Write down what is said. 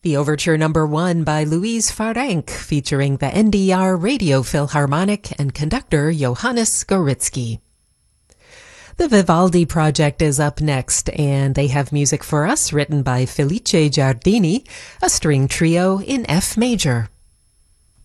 The Overture Number 1 by Louise Farenc, featuring the NDR Radio Philharmonic and conductor Johannes Goritsky. The Vivaldi Project is up next, and they have music for us written by Felice Giardini, a string trio in F major.